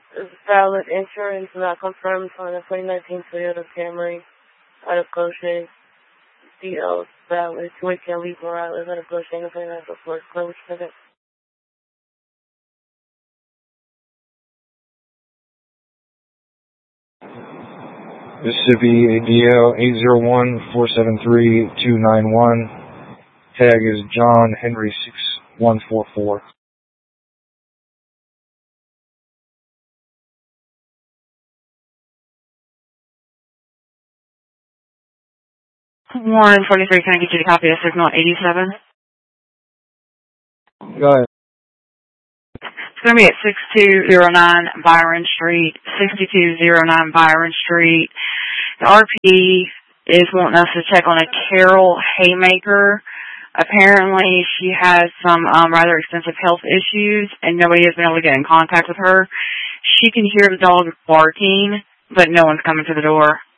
Valid insurance not confirmed on a 2019 Toyota Camry out of Goshen. DL valid. Weekend Lee Morales out of Goshen. The 29th of Florida. Which ticket? Mississippi ADL 801-473-291. Tag is John Henry 6144. Warren 43, can I get you to copy a signal 87? Go ahead. It's going to be at 6209 Byron Street, 6209 Byron Street. The RP is wanting us to check on a Carol Haymaker. Apparently, she has some rather extensive health issues, and nobody has been able to get in contact with her. She can hear the dog barking, but no one's coming to the door.